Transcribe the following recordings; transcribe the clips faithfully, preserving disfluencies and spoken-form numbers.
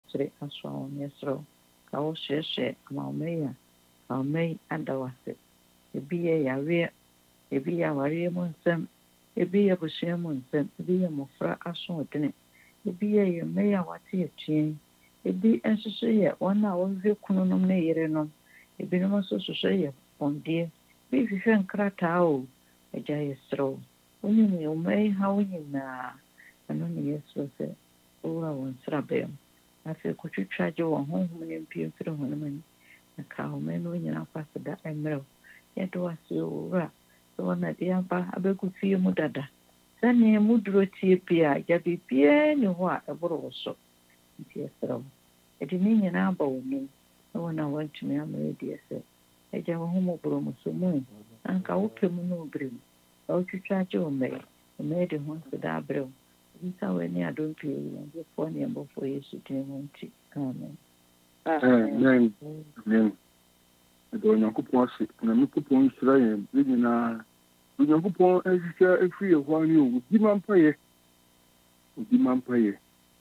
sere aswa wo nyesro ka wo hwehwe amaumeya amaumeyi adawase ebi yɛ yare ebi yɛ aware mu nsɛm ebi yɛ busua mu nsɛm ebi yɛ mmɔfra asoɔdene ebi yɛ yɛ mmeya wate atuen ebi nso so yɛ wɔn a wɔhwehwɛ kununom ne yerenom ebinom nso so yɛ bɔndeɛ bi hwehwɛ nkrataa o agya yɛsrɛ wo wonim yɛ ɔmayi ha wo nyinaa ɛno ne yɛsrɛ sɛ wowura wɔn nsrabea mu afei kɔtwitwa gye wɔn honhom ne mpie mfiri ho no mani na ka ɔmayi no nyinaa kwaseda mmerɛ wo yɛde wase owura sɛ wɔna de aba abɛgu fie mu dada sɛnea mu duro tie pii a agya biribiaa ni hɔ a ɛboro wo so nti yɛsrɛ wo ɛde ne nyinaa aba wo nim na wɔn a wɔntumi ama yɛdeɛ sɛ agya wo ho mmɔborɔ mu so mu anka wopɛ mu ne wobere mu ka wotwitwa gye wo mmayi ɔmayi de ho nseda aberɛ wo bisa w'ani adom pii yɛmfoɔ ne yɛmbɔfoɔ yesu din mu nti amen amen amen ɛdɛ onyankopɔn ase na mekopɔn nhyira yɛn ne nyinaa onyankopɔn ahwehwɛ afiri yɛ hɔ ne o odi ma mpayɛ odi ma mpayɛ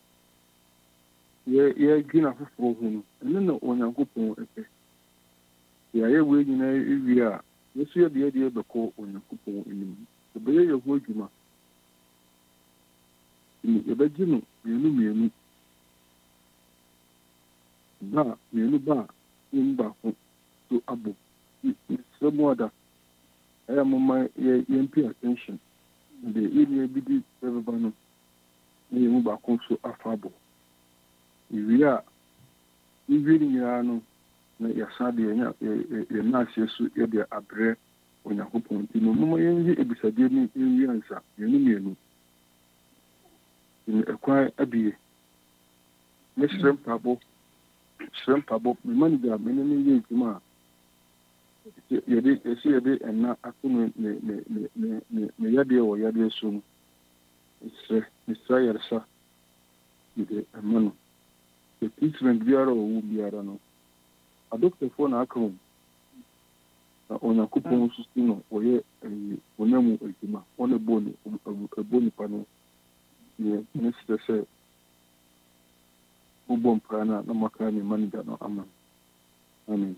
yɛgye na foforɔ ho no ɛno na onyankopɔn ɛpɛ yɛayɛ wei nyinaa ewie a yɛso yɛde yɛde bɛkɔ onyankopɔn anim ɛbɛyɛ yɛ ho adwuma yɛbɛgye no mmienu mmienu ba mmienu ba a ɛmu baako so abɔ sɛ mu ada ɛyɛ moma yɛmpi attention de yɛnua bi di bɛbɛba no na yɛmu baako nso afa abɔ ewie a ewie no nyinaa no na yɛsa de yɛna aseɛ so yɛde abrɛ onyankopɔn nti no moma yɛnyɛ ebisadeɛ no ɛnwie ansa mmienu mmienu ɛkwan abie mɛhyerɛ mpabɔ hyerɛ mpabɔ mema no gya mene no yɛ adwuma a yɛde ɛsɛ yɛde ɛna ato no ne yadeɛ wɔ yadeɛ so no ɛsrɛ mesra yɛresa mede ɛma no the treatment biara ɔwɔ biara no adɔktafoɔ na aka wo na onyankopɔn nso si no wɔyɛ ɔnamu adwuma ɔne bɔ nipa no yɛ ne sɛ sɛ wobɔ mpaa no a na maka ne manager no ama amen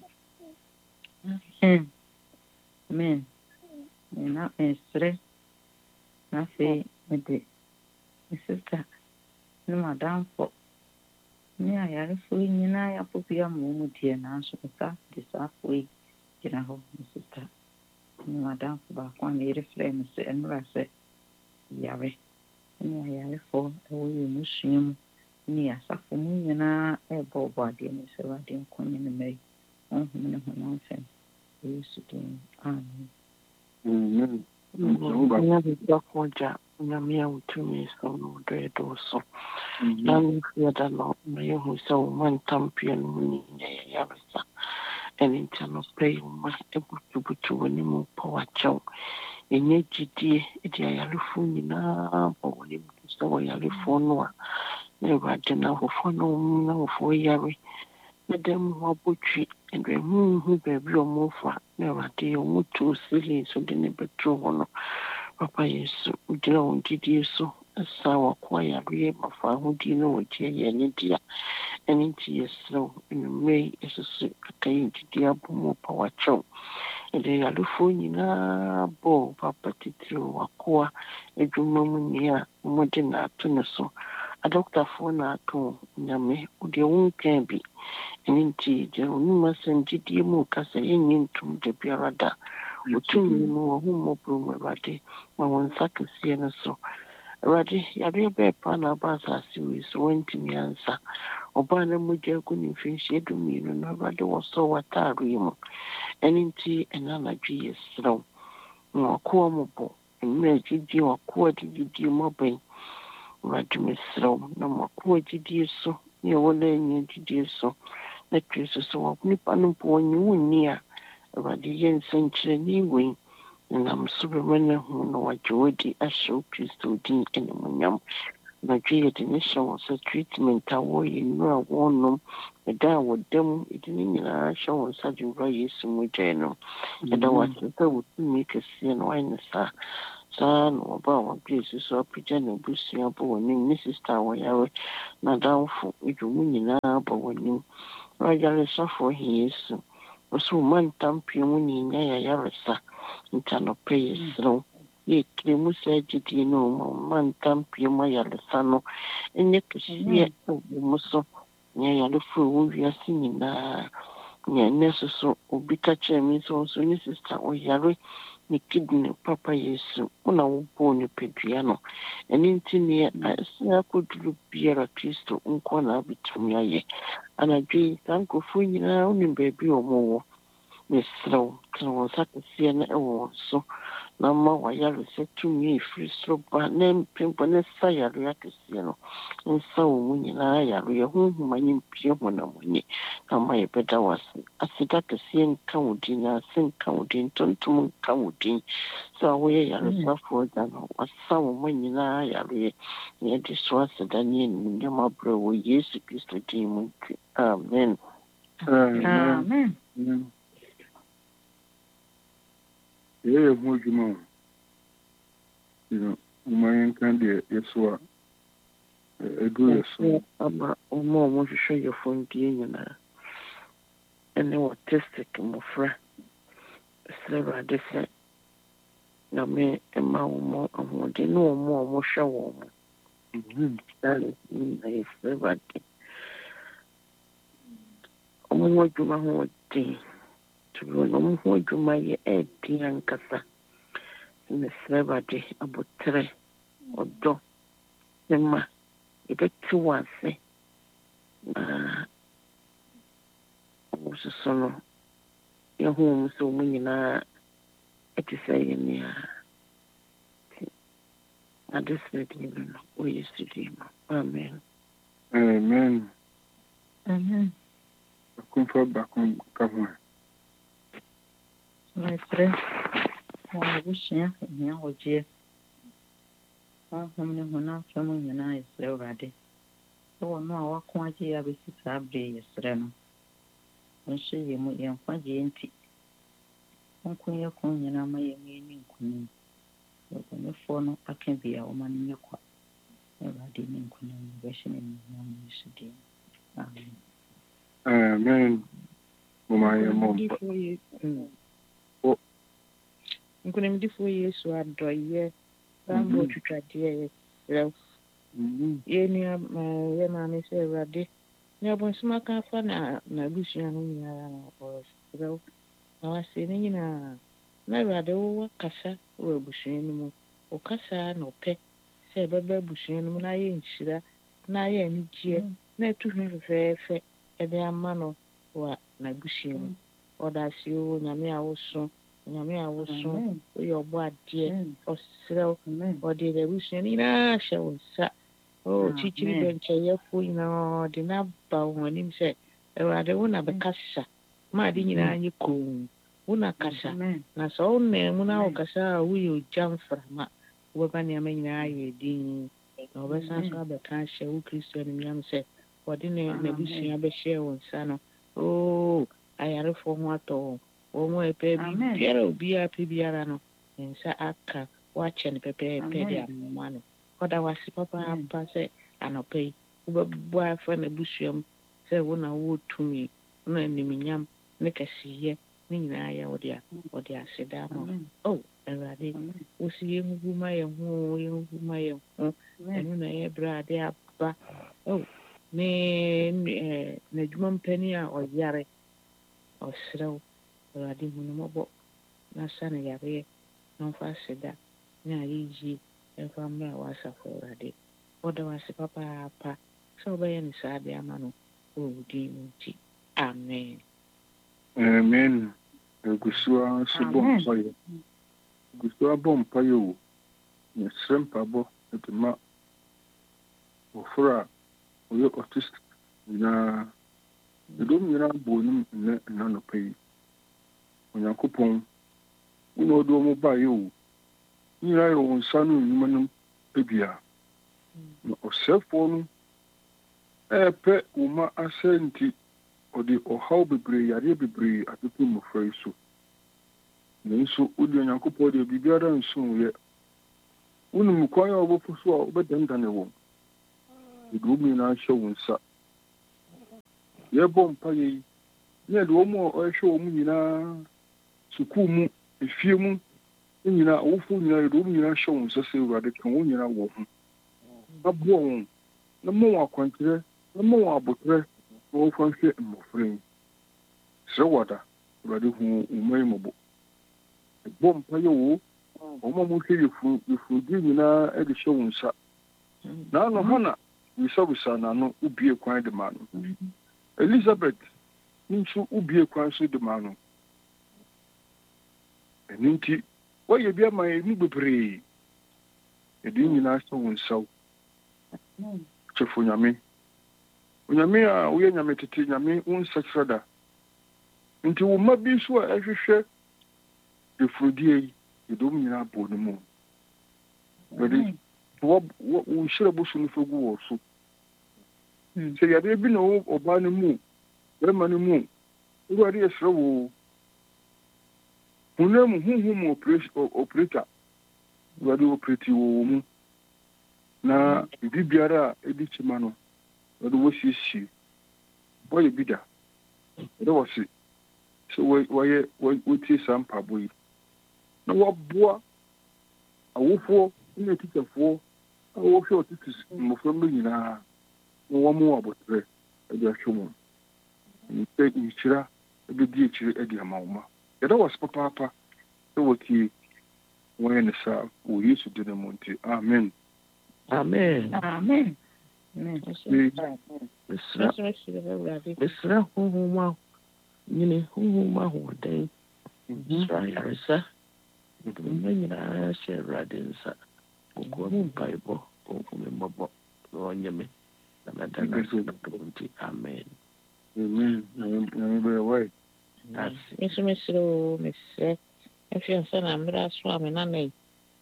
amen na mesrɛ na afei mede me sister ne madamfo ne ayarefoɔ yi nyinaa yɛapɔ bia ma wɔ mu deɛ nanso mesa de saafoɔ yi gyina hɔ me sister ne madamfo baako a ne yerefrɛ me sɛ ɛnora sɛ yare ne ayarefoɔ ɛwɔ yɛ musua mu ne asafo mu nyinaa ɛbɔ ɔbɔ adeɛ ne sɛ wade nkɔnye ne mmayi ɔhom ne honam fɛm yesu din amen amen nyame gya nyame a wotumi sɛ no wodɔ ɛdɔ so na mefie da no ma yɛhu sɛ wo ma ntampia no mu ne nyɛ yɛyaresa ɛne nti anɔpɛ yi ma ɛbutubutu w'ani mu pɔ wakyɛw ɛnyɛ gyidie ɛde ayarefoɔ nyinaa bɔ w'ani mu sɛ wɔyarefoɔ no a na awurade no ahofoɔ no wɔm na ahofoɔ yare na da mu hɔ abɔtwi ɛdɛ huhu baabi a ɔmofa na awurade yɛ ɔmo too sili so de ne bɛtoro hɔ no papa yesu wogyina wɔn gyidie so ɛsa wɔko ayareɛ mafa ahodie na wɔgye yɛ ne dea ɛne nti yɛserɛ wo anwummerɛ yi ɛsoso aka yɛ gyidie abɔ mu pa wakyɛw ɛde ayarefoɔ nyinaa bɔ papa titiri wakoa adwuma mu ni a wɔde na ato ne so adɔktafoɔ na ato nyame wodeɛ wonkaa bi ɛne nti gya onim asɛm gyidie mu ka sɛ yɛnyɛ ntom da biara da wotumi mu wɔ ho mmɔborɔ mu awurade ma wɔn nsa kɛseɛ no so awurade yareɛ bɛɛ paa na aba asase wei so wɔntumi ansa ɔbaa na mogya gu ne mfinhyia du mmienu no awurade wɔsɔ w'ataareɛ mu ɛne nti ɛna anadwo yɛserɛ wo na wakoa mmɔbɔ mmerɛ gyidie wakoa de gyidie mmɔbɛn awurade mesrɛ wo na makoa gyidie so ne ɛwɔ na anya gyidie so na twe so so wɔ nipa no mpo wɔnye wo nni a awurade yɛ nsɛnkyerɛnne wei nam so bɛma no ho na wagye wadi ahyɛ wo kristo din animuonyam na dwe yɛde ne hyɛ wɔ sɛ treatment a wɔyɛ nnuro a wɔnom ɛda a wɔda mu ɛde ne nyinaa hyɛ wɔ nsa de wura yesu mu gyae no ɛda wase sɛ wotumi kɛseɛ na wayɛ ne saa saa na wɔba a wɔbie so so apagya ne busua bɔ w'anim ne sister a wɔyare n'adamfo edwumu nyinaa bɔ w'anim ayaresafoɔ he Yesu wɔso wo ma ntampie mu ne nya yɛyaresa nti anɔpɛ yɛserew yɛtire mu saa gyidie no ma wo ma ntampie mu ayaresa no ɛnyɛ kɛseɛ wɔ mu so nyɛ yarefo wɔ wiase nyinaa nyɛ ɛnɛ so so obi ka kyerɛ me nso nso ne sister ɔyare ne kidney papa Yesu wo na wobɔɔ nipadua no ɛno nti neɛ ɛsɛ akɔduru biara Kristo nkɔ na abɛtumi ayɛ anadwo yi saa nkurɔfoɔ nyinaa wonim baabi a ɔmowɔ mesrɛw tene wɔn nsa kɛseɛ no ɛwɔ wɔn so na ma wayaresa tumi ɛfiri soro ba na mpempɔ ne sa yareɛ akɛseɛ no nsa wɔ mu nyinaa yareɛ honhom anye mpie honam ani na ma yɛbɛda wo ase aseda kɛseɛ nka wo din na ase nka wo din ntontom nka wo din sɛ a woyɛ yaresafoɔ da no wasa wo ma nyinaa yareɛ na yɛde so aseda ne animuonyam abrɛ wɔ Yesu Kristo din mu ntwi amen Amen. Yeah, more you know, my kind of yes, what a good so. Ama ọmọ ọmọ hwehwẹ yẹ fọn die nyinaa ɛne autistic mmɔfra srɛ Awurade sɛ nyame ɛma wɔn ahoɔden ne wɔn a wɔhwɛ wɔn mo dale na yɛsrɛ Awurade wɔn ho adwuma ho den tumi wɔn ho adwuma yɛ ɛɛden ankasa na srɛ Awurade abotire ɔdɔ ne ma yɛbɛte wɔ ase na wɔsoso no yɛho wɔn sɛ wɔn nyinaa ɛte sɛ yɛ nea ade srɛ din no wɔ Yesu din mu amen Amen. Amen. Bakumfa bakum kaho. Mesrɛ wɔn abusua nyɛ wɔgye honhom ne honam fam nyinaa yɛsrɛ Awurade sɛ wɔn a wɔako agye yɛ abɛsi saa bere yɛsrɛ no nhyɛ yɛ mu yɛn nkwagyeɛ nti nko yɛ kɔn nyinaa ma yɛn mu yɛni nkonim wɔbɔnefoɔ no aka bi a wɔma no nyɛ kwa Awurade ne nkonim bɛhyɛ ne nyinaa mu Yesu din amen. Amen. Mama yɛ mom. Nkonimdifoɔ Yesu adɔyɛ bambɔ twitwadeɛ yɛsrɛ yɛnua yɛ maame sɛ Awurade ne ɔbɔnsɛm aka afa na n'abusua no nyinaa na ɔsrɛ na wase ne nyinaa na Awurade wowɔ kasa wɔ abusua no mu ɔkasa na ɔpɛ sɛ ɛbɛba abusua no mu na ayɛ nhyira na ayɛ anigyeɛ na ɛtu hwɛ fɛfɛɛfɛ ɛde ama no wɔ n'abusua mu ɔda ase o nyame a woso nyame a woso woyɛ ɔbɔ adeɛ ɔsrɛ ɔde n'abusua no nyinaa hyɛ wo nsa o kyikyiri bɛnkyɛyɛfoɔ nyinaa ɔde n'aba wo anim sɛ Awurade wo na bɛkasa ma ade nyinaa nyɛ koom wo na kasa na sɛ wo nam mu na wokasa a woyɛ ogya mframa wobɛba nneɛma nyinaa yɛ din na wɔbɛsan so abɛka ahyɛ wo Kristo animuonyam sɛ wɔde ne n'abusua bɛhyɛ wo nsa no o ayarefoɔ ho atɔ wɔn wɔn a ɛpɛ biara obiara pɛ biara no ne nsa aka wakyɛ no pɛpɛɛpɛ de amoma no ɔda wase papaapa sɛ anɔpa yi wobɛboa afa n'abusua mu sɛ wo na wowɔ tumi wo na animuonyam ne kɛseyɛ ne nyinaa yɛ wode a wɔde aseda ama o Awurade wosi yɛnhuhu ma yɛn ho yɛnhuhu ma yɛn ho ɛno na ɛyɛ berɛ ade aba o ne n'adwuma mpani a ɔyare ɔsrɛ wo Awurade hu no mmɔbɔ na sa no yareɛ na ɔmfa aseda ne ayɛyie ɛmfa mmerɛ a wɔasafo Awurade wɔda wase papaapa sɛ wobɛyɛ no saa de ama no wɔ wo din mu nti amen. Amen. Egusua so bɔ mpaeɛ. Egusua bɔ mpaeɛ o. Yɛsrɛ mpabɔ de ma wɔforo a wɔyɛ autistic nyinaa. Ɛdɔm nyinaa bɔ onim nnɛ nna nɔpa yi. Onyankopɔn wo na ɔde wɔn baeɛ o. Nyinaa yɛ wɔn nsa no nnwuma no bia. Na ɔsɛfoɔ no ɛɛpɛ wo ma asɛ nti ɔde ɔhaw bebree yareɛ bebree atoto mmɔfra yi so. Nanso wode Onyankopɔn de biribiara nso yɛ Unum kwan a wɔbɛfo so a wɔbɛdandane wɔn. Yɛde wɔn nyinaa hyɛ wo nsa. Yɛbɔ mpa yɛ ne yɛde wɔn a ɔhwɛ wɔn nyinaa sukuu mu, efie mu, ne nyinaa awofo nyinaa yɛde wɔn nyinaa hyɛ wo nsa sɛ Awurade ka wɔn nyinaa wɔ ho. Aboa wɔn, na ma wɔn akwankyerɛ, na ma wɔn abotrɛ, na wɔmfa nhwɛ mmɔfra yi. Srɛ wada, Awurade hu wɔn yi mmɔbɔ. Bɔ mpa yɛ wo, wɔn a wɔhwɛ yɛfunu nyinaa de hyɛ wo nsa. Na ano ha na wisawisa n'ano ubie kwan de ma no. Elizabeth nso ubie kwan so de ma no. Ɛno nti, wɔyɛ bi ama yɛ mu bebree. Yɛde nyinaa hyɛ wo nsa. Kyɛfo nyame. Onyame a woyɛ nyame tete nyame wo nsakyerɛ da. Nti wo mma bi so a ɛhwehwɛ yɛfurudie yi, yɛde wɔn nyinaa bɔ ne mu. Yɛde wo nhyira bosu no fɛ gu wɔ so. Sɛ yɛde bi na wo ɔbaa no mu, bɛrima no mu, Awurade yɛsrɛ wo. Honam honhom operator, Awurade operate wɔ mu. Na bibi biara a ɛdi kyima no, Awurade wɔsiesie. Wɔyɛ bi da. Ɛdɛ wɔ se, sɛ wɔyɛ wɔtie saa mpaabɔ yi. Na wɔaboa awofoɔ ne atitwafoɔ a wɔhwɛ ɔtete mmɔfra no nyinaa na wɔmo abotrɛ de ahwɛ wɔn. Nkyɛ nhyira bɛdi akyire de ama wo ma. Yɛda wɔ ase papaapa sɛ wɔtie wɔyɛ ne saa wɔ Yesu din mu nti. Amen. Amen. Amen. Mesrɛ honhom a nyine honhom ahoɔden sra yaresa mma nyinaa hyɛ Awurade nsa kɔkɔɔ mu mpaebɔ ɔnhome mmɔbɔ na ɔnyɛ me na mɛda no ase na nti. Amen. Amen. Amen. Meso mesrɛ o mesrɛ ɛhwɛ nsa na mmerɛ aso a me nana yi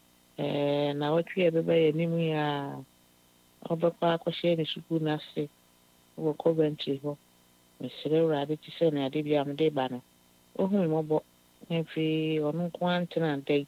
na wɔtwe a ɛbɛbɛyɛ anim yi a ɔbɛkɔ akɔhyɛ ne sukuu no ase wɔ Coventry hɔ. Mesrɛ Awurade te sɛ ne ade bi a mede ba no ɔhu me mmɔbɔ na afei ɔno nko ara ntena da yi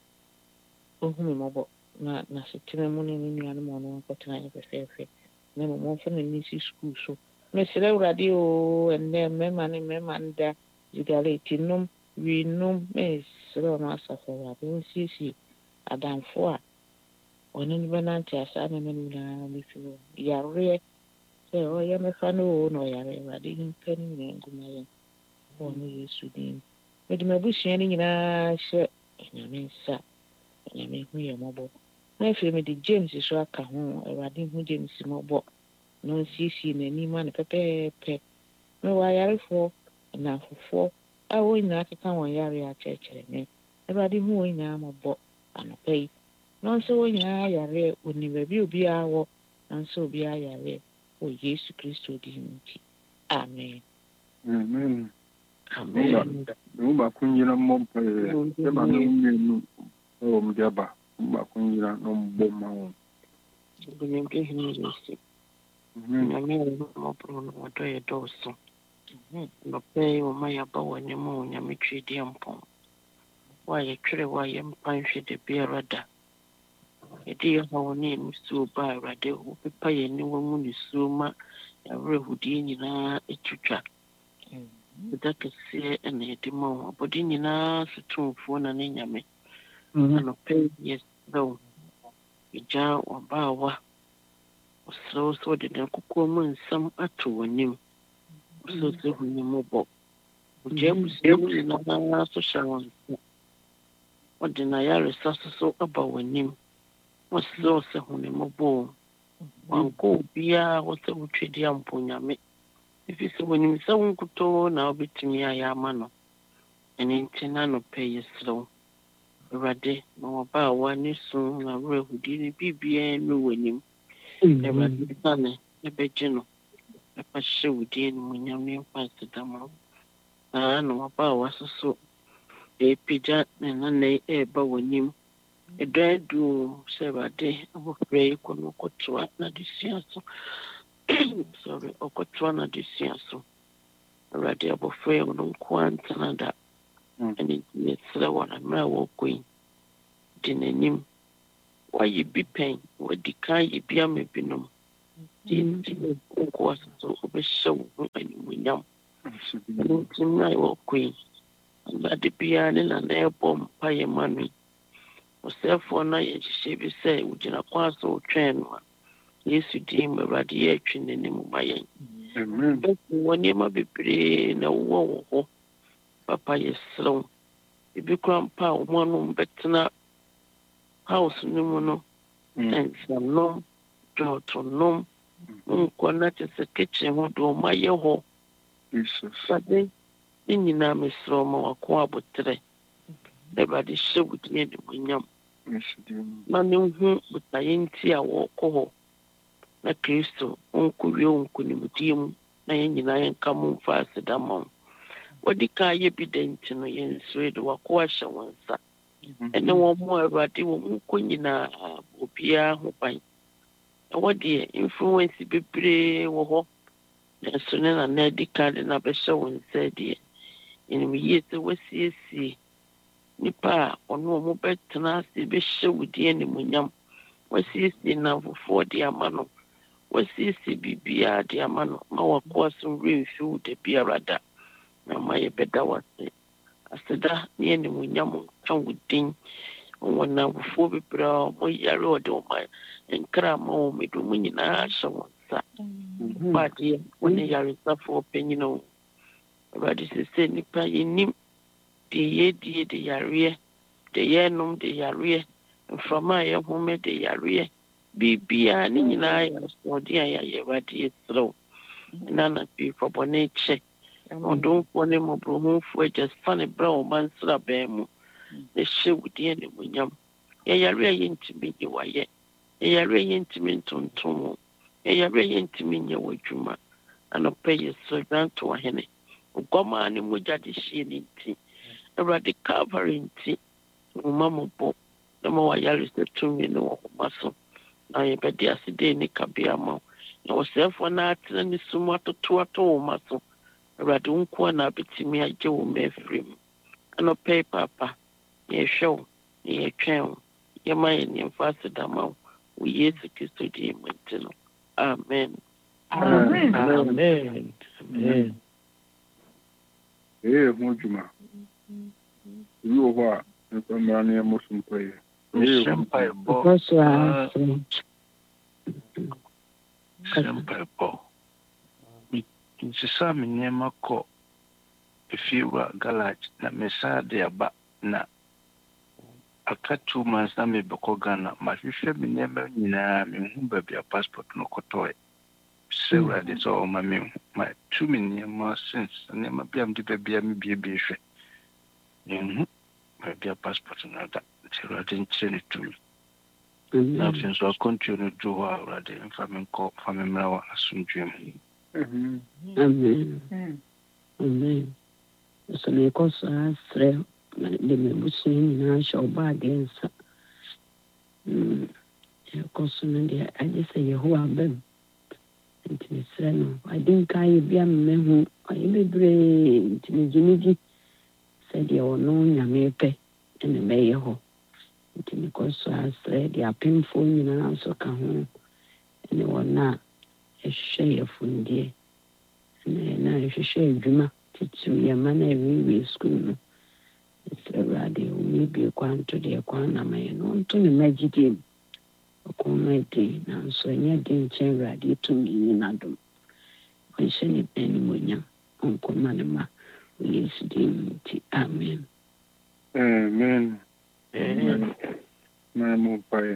ɔhu me mmɔbɔ na n'asetena mu ne ne nuanom ɔno nkɔtena yɛ fɛfɛɛfɛ na mmom ɔmfa n'ani si sukuu so. Mesrɛ Awurade o ɛnnɛ mmarima ne mmarima no da zigaleti nom winom mesrɛ ɔno asafo Awurade ɔnsiesie adamfo a ɔno no bɛnante asa ne no nyinaa mefi hɔ. Yareɛ sɛ ɔyɛ mɛfa no o na ɔyare Awurade mpa no nyinaa ngu ma yɛn ɔno Yesu din. Mede m'abusua no nyinaa hyɛ Nyame nsa. Nyame hu yɛ mmɔbɔ. Na afei mede James so aka ho. Awurade hu James mmɔbɔ na ɔnsiesie n'anim ma no pɛpɛɛpɛ. Mewɔ ayarefoɔ nnamfofoɔ a wɔn nyinaa keka wɔn yare akyerɛkyerɛ me. Awurade hu wɔn nyinaa mmɔbɔ anɔpa yi. Na nso wɔn nyinaa yare onim baabi obiara wɔ na nso obiara yare wɔ Yesu Kristo din nti. Amen. Amen. Amen. Mo baako nyina mmɔ mpa yɛ sɛ ma no mmienu ɛwɔ mde aba. Mo baako nyina na ɔmbɔ ma wɔn. Ɔbɛnyɛmde hene Yesu. Nyame a ɔmmɔborɔ no wɔdɔ yɛ dɔɔso. Nɔpɛ yi wɔma yɛaba wɔ ne mu Nyame twɛdi mpɔn. Wo a yɛtwerɛ wo a yɛmpa nhwɛ da biara da. Yɛde yɛhaw ne yɛnusuo ba Awurade wopepa yɛn ne wɔ mu nusuo ma yɛawerɛhodie nyinaa atwitwa. Ɛda kɛseɛ ɛna yɛde ma wo. Abɔde nyinaa so tumfoɔ na ne Nyame. Anɔpɛ yi yɛsrɛ wo. Yɛgya w'abaawa. Ɔsrɛ wo sɛ wɔde ne kokɔ mu nsɛm ato w'anim. Ɔsrɛ sɛ hu ne mmɔbɔ. Ɔgya abusua mu nyinaa so hyɛ wɔn nsa. Wɔde n'ayaresa so so aba w'anim. Wɔsrɛ wo sɛ hu ne mmɔbɔ. Wankɔ obiara wɔ sɛ wotwɛdi ampo Nyame. Ɛfiri sɛ wɔnim sɛ wo nkutoo na wobɛtumi ayɛ ama no. Ɛno nti na anɔpɛ yɛsrɛ wo. Awurade ma wɔbaawa ne so na awerɛhodie no biribiara no w'anim. Awurade sane ɛbɛgye no. Ɛfa hyɛ wo din animuonyam ne mfa aseda ma wo. Saa na wɔbaawa so so ɛpagya ne nana yi ɛreba w'anim. Ɛdɔ aduro sɛ Awurade abɔfra yi kɔ no ɔkɔtoa n'adesua so. Sorry, ɔkɔtoa n'adesua so. Awurade abɔfra yi ɔno nko ara ntena da. Ɛne yɛsrɛ wɔ na mmerɛ a wɔkɔ yi de n'anim wayɛ bi pɛn wadi kan yɛ bi ama binom deɛ nti wokɔɔ so wobɛhyɛ wo ho animuonyam ɛno nti na wɔkɔ yi Awurade biara ne nana ɛbɔ mpayɛ ma no yi ɔsɛefoɔ no ayɛ nhyehyɛ bi sɛ wogyina kwan so wotwɛn no a Yesu din mu Awurade yɛ atwi n'anim ma yɛn wɔ nneɛma bebree na wowɔ wɔ hɔ papa yɛserɛ wo ebi kora mpa a wɔn ano bɛtena house no mu no nsanom dɔɔtonom nkɔ na te sɛ kitchen ho de wɔn ayɛ hɔ Awurade ne nyinaa mesrɛ wo ma wako abotrɛ Awurade hyɛ wo din animuonyam na ne ho botaeɛ nti a wɔrekɔ hɔ na Kristo nkɔwie wo nkonimdie mu na yɛn nyinaa yɛnka mo mfa aseda ma wo wɔde ka yɛ bi da nti no yɛnsere de wako ahyɛ wɔn nsa ɛne wɔn mo Awurade wɔ mu nkɔ nyinaa obiara ho ban ɛwɔ deɛ influence bebree wɔ hɔ nanso ne nana adi ka de na bɛhyɛ wɔn nsa deɛ ɛnim yie sɛ wasiesie nipa a ɔno ɔmo bɛtena ase bɛhyɛ wo din animuonyam wasiesie namfofoɔ de ama no wasiesie biribiara de ama no ma wakoa so remfi wo da biara da na ma yɛbɛda wase aseda ne animuonyam nka wo din wɔn namfofoɔ bebree a ɔmo yare ɔde ɔma nkra ma wɔn mede ɔmo nyinaa hyɛ wɔn nsa badeɛ wɔne yaresafoɔ panyin o Awurade sɛ sɛ nipa yɛnim de yɛdie de yareɛ de yɛnom de yareɛ mframa a yɛhome de yareɛ biribiara ne nyinaa yɛ asoɔden a yɛayɛ Awurade yɛserɛ wo na anadwo fa bɔne kyɛ ɔdomfoɔ ne mmɔborɔhufoɔ agya fa ne berɛ a ɔma nsrabɛn mu na hyɛ wo din animuonyam yɛyare a yɛntumi nye wayɛ yɛyare a yɛntumi ntontom wo yɛyare a yɛntumi nyɛ w'adwuma anɔpɛ yɛserɛ dwanto wahene oguamaa ne mogya de hyie ne nti Awurade Calvary nti woma mmɔbɔ na ma wayare sɛ tumi ne wɔ homa so na yɛbɛde asede ne kabea ma wo na ɔsɛefoɔ no atena ne sum atoto ato wo ma so Awurade wo nkoa na abɛtumi agye wo ma afiri mu anɔpɛ papa yɛhwɛ wo na yɛtwɛn wo yɛma yɛ nneɛmfa aseda ma wo wo Yesu Kristo din mu nti no amen Amen. Amen. Amen. Eh, mo juma. You wa, ne pamra ne mo sumpaye. Shampay bo. Because uh, Shampay bo. Mi nsisa mi nyema ko efiwa garage na mesa de aba na aka two months na me beko Ghana ma hwehwe mi nyema nyina me hu ba bia passport no kotoe. Several days or my me my two million more since and then my B M D baby and be a bish. Mhm. My dear passport and that I didn't send it to me. Now since I continue to do already and family call family now as soon dream. Amen. Amen. So me cause I stray the me na show ba against. Mm. Cause me I just say who are them. Nti mesrɛ no ade nka yɛ bia mmehu ɔyɛ bebree nti megyinigyi sɛdeɛ ɔno nyame pɛ ɛna mɛyɛ hɔ nti mekɔ so asrɛ de apemfoɔ nyinaa nso ka ho ɛne wɔn a ɛhwehwɛ yɛ fundeɛ ɛne na ɛhwehwɛ adwuma titiri yɛ ma na ɛwiwie skul no mesrɛ Awurade ɔmmɛbie kwan to deɛ kwan na mayɛ no ɔnto ne magyidie mu Okuma din na so nya din chen Awurade tumi nyina dom ɔnhyɛ ne animuonyam ɔnkɔma ne ma Yesu din nti amen. Amen. Amen. Na mo pai.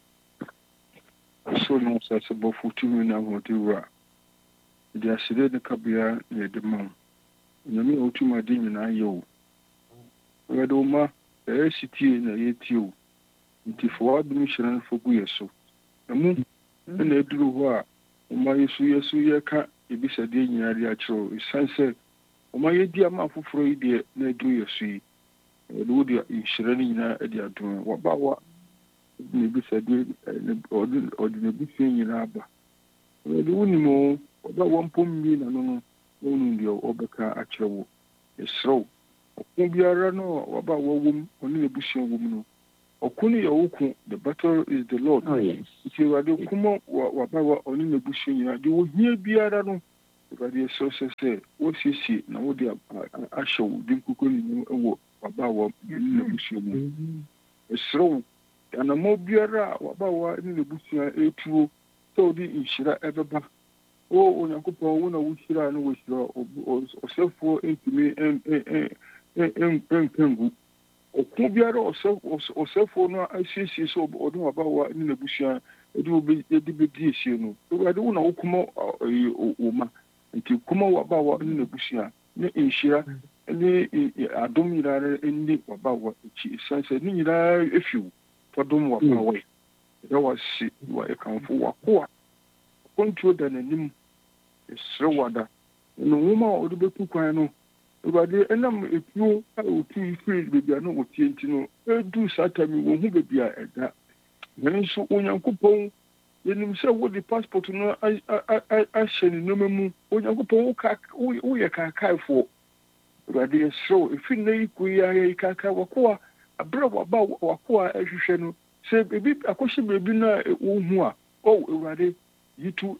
So no sa se bo futu na ho diwa. Di asire de kabia ne de mam. Nyame otuma din nyina yo. We do ma e sitie na yetio. Nti fo adum hyiran fo gu yeso. Emu na eduru ho a oma yesu yesu ye ka ebisade nyinari akiro isanse oma yedi ama foforo yi de na eduru yesu yi. Edu de hyiran nyina edi adum wo ba wa ne bisade odun odun bife nyina aba. Edu woni mo oba wompom mi na no no wonu de obeka akiro wo. Esro. Okun biara no wo ba wo wom oni ebusia wom no. okuni ya uku the battle is the Lord. Oh yes. If you are the kuma wa ba wa oni na busu nyina de wo hia biara no Everybody so say say what she see na wo de a show din kuku ni wo wa ba wa ni na busu mu. Esro ana mo biara wa ba wa ni na busu etuo so di inshira ebeba. O onyankopɔn wo na wo hira no wo hira osefo entimi en en en en kengu. Oku biara osefo no asiesie so odun wa ba wa ni na busu edi obi edi be di esie no. Everybody wo na wo kuma o ma nti kuma wa ba wa ni na busu ne inshira ne adom yirare ni wa ba wa chi sanse ni yira efiu fodom wa ba wa da wa si wa ekanfo wa ko control da nanim esrewada no woma o de betu kwan no obade enam epuo a otu free bebia no otie nti no edu satami wo hu bebia eda nanso onyankopɔn yenim sɛ wo de passport no a a hyɛ ne noma mu onyankopɔn wo ka wo yɛ kakaifo obade esrew efi na yiku ya ya kaka wakoa abra waba wakoa ehwehwɛ no sɛ bebi akɔhye bebi na wo hu a o obade yitu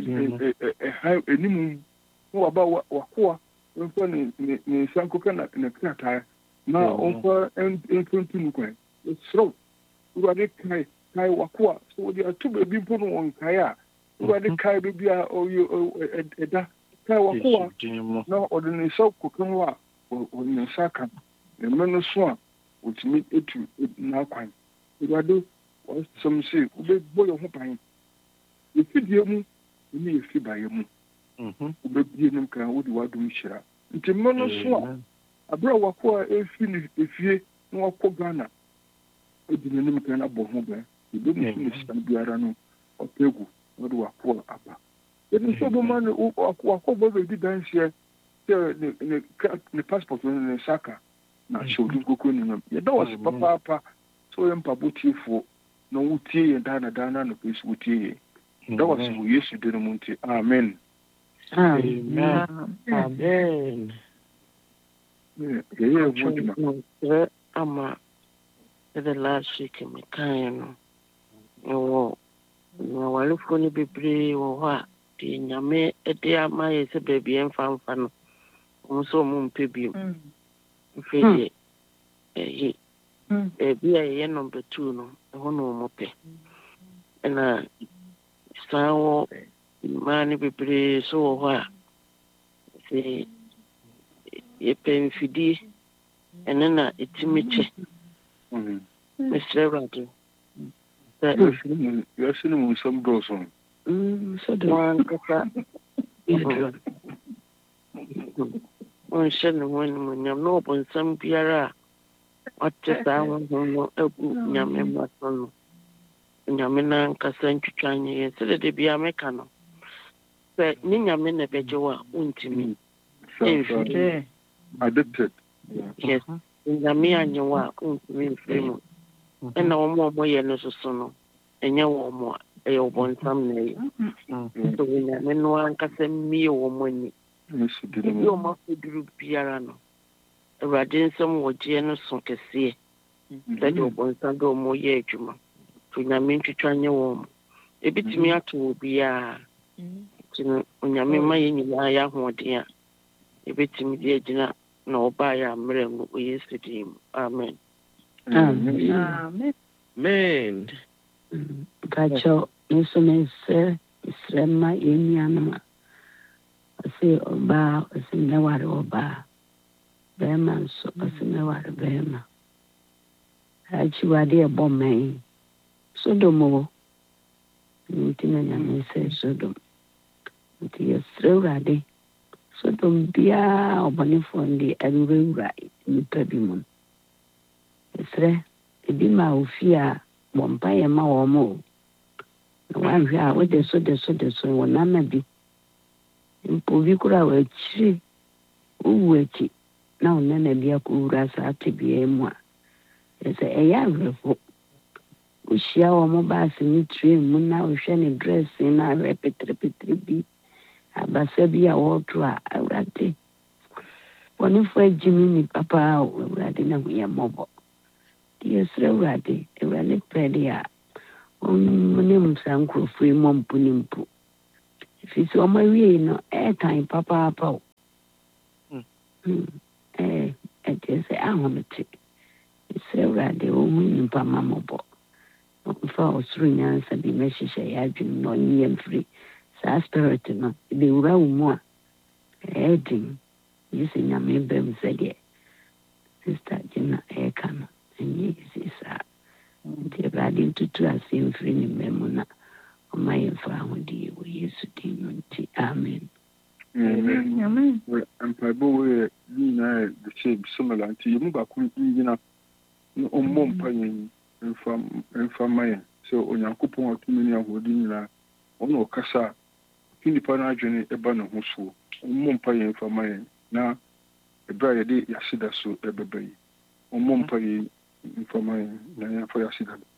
enimu waba wakoa onfa ne ne sankoka na na krata na onfa entuntu nukwan esrew obade kai kai wakoa so di atu bebi mpo no won kai a obade kai bebi a oyo eda kai wakoa na odene so kokon wa odene saka ne meno so a otimi etu na kwan obade was some say obe boyo ho pan efidie mu ni efibaye mu mhm obe bie nim kan wodi wadum hira nti meno so a abra wakoa efi ni efie na wakɔ Ghana odine nim kan abɔ ho ba ebe mu ni stan biara no opegu wodi wakoa apa edi so bo man wakoa bo be dan hye ne ne ne passport ne saka na shodu koko ni no ye da was papa papa so yem pa botifo no wutie ye dana dana no pesu wutie da was wo Yesu de no munti amen amen amen ye ye wodima ama the last week me kan no wo na walifo ni bebre wo ha de nyame ede ama ye se bebi emfa mfa no wo so mu mpebio mfeye eh eh bi ye number two no ho no mo pe na sawo mani bebre so wo ha se ye penfidi enena etimiche mhm Mister Radu that you are seeing some dozen mm so the one kaka on shen when when you know on some biara what just I want to know ebu nyame masono nyame na nkasa ntwitwanye ye se de bia meka no se ni nyame na bejewa untimi so addicted yes nyame anyewa untimi mfemu ena omo omo ye no soso no enya wo mo e obonsam na ye so nyame no ankasa mi wo mo ni bi o ma fuduru biara no awurade nsɛm wɔ gye no so kɛseɛ sɛ de obonsam do mo ye adwuma to nyame ntwitwa nye wo mo ebitimi ato wo biara tino nyame ma ye nyina ya hoɔden a ebitimi de agina na oba ya mmerɛ mu o Yesu dim amen amen amen amen Kacho nisomese isrema yenyanama asi oba asi meware oba bema nso asi meware bema achi wade ebo men sodomo ntina nyame se sodom nti yesrewrade sodom bia obonefo ndi awurawura nipa bi mu esre ebi ma ofia bompa ye ma wo mo na wanhwe a wo de so de so de so wo na ma bi mpo bi kura wa chiri uwu eki na ona na bia ko wura sa tebia mu a ese eya wrefo ushia wo mo ba se ni train mu na wo hwe ne dress na repetre petre bi abasa bi a wo tro a awrade woni fo ajimi ni papa awrade na huya mobo yɛsrɛ Awurade Awurade pɛ de a ɔmnem saa nkurɔfoɔ yi mmɔ mpo ne mpo ɛfiri sɛ ɔma awiei no ɛɛtan papaapa o ɛkyerɛ sɛ ahomete yɛsrɛ Awurade ɔhu nyimpa ma mmɔbɔ ɔmfa ɔsoro nyansa bi mɛhyehyɛ yɛ adwene na ɔnye yɛ mfiri saa spirit no ɛbɛwura wo mu a ɛyɛ den gye sɛ nyame bam sɛdeɛ sister gyina ɛɛka no ɛnyɛ yɛsi saa nti Awurade ntutu ase mfiri ne mma mu na ɔma yɛmfa ahodie wɔ Yesu din mu nti amen. Amen. Mpaebɔ wɔ yɛ nyinaa yɛ the same similar nti yɛmu baako nyina na ɔmmɔ mpa yɛn mfa ma yɛn sɛ Onyankopɔn atumi ne ahoɔden nyinaa ɔno ɔkasa a nnipa no adwene ɛba ne ho soɔ ɔmmɔ mpa yɛn mfa ma yɛn na ɛberɛ a yɛde yɛaseda so ɛbɛba yi ɔmmɔ mpa yɛn mfa ma yɛn na yɛmfa yɛaseda no.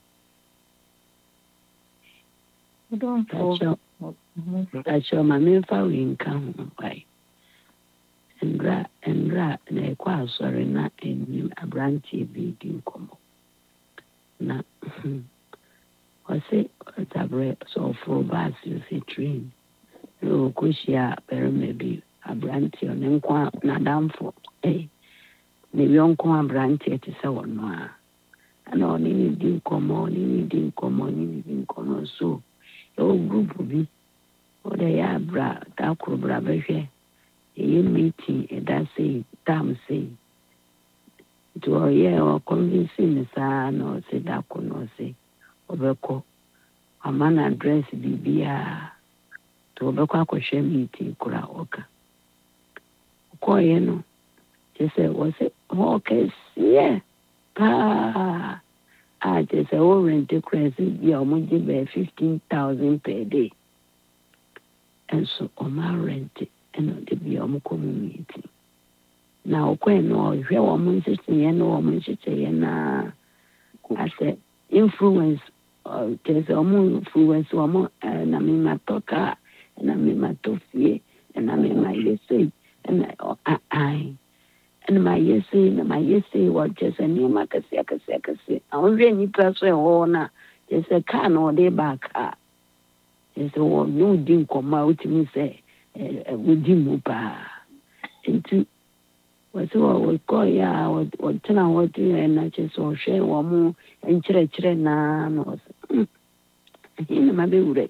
Akyɛ ma memfa wei nka ho bae ndra ndra na ɛkɔ asɔre na anim aberanteɛ bi di nkɔmmɔ na ɔse ɔtaberɛ sɛ ɔforo baase ɔsɛ train na ɔkɔhyia barima bi aberanteɛ ɔne nko a n'adamfo ne yɔnko aberanteɛ te sɛ ɔno a ana ɔne ne di nkɔmmɔ ɔne ne di nkɔmmɔ ɔne ne di nkɔmmɔ so ɛwɔ grupu bi ɔde yɛ abra da koro bra bɛhwɛ ɛyɛ meeting ɛda sei tam sei nti ɔyɛ ɔkɔnvinsi ne saa na ɔse da ko na ɔse ɔbɛkɔ ama no adress biribiaa nti ɔbɛkɔ akɔhwɛ meeting kora ɔka ɔkɔɔyɛ no kyɛ sɛ wɔse hɔ kɛseɛ paa a kyɛ sɛ wo rente kora sɛ bi a ɔmogye bɛɛ fifteen thousand per day ɛnso ɔma rente ɛna ɔde bi a ɔmokɔ mu meeting na ɔkɔɛ no ɔhwɛ wɔ mo nhyehyɛeɛ no wɔ mo nhyehyɛeɛ na asɛ influence kyɛ sɛ ɔmo influence ɔmo na mematɔ kaa ɛna mematɔ fie ɛna memayɛ sei ɛna ɔaae ɛna mayɛ sei na mayɛ sei wɔkyɛ sɛ nneɛma kɛseɛ kɛseɛ kɛseɛ na ɔhwɛ nnipa so ɛhɔ no a kyɛ sɛ kaa na ɔde baa kaa kyɛ sɛ wɔne wodi nkɔmmɔ a wotumi sɛ wodi mu paa nti wɔsɛ wɔkɔɔyɛ a wɔtena wɔde ɛna kyɛ sɛ ɔhwɛ wɔ mo nkyerɛkyerɛ naa na ɔsɛ ɛhe na mabɛwura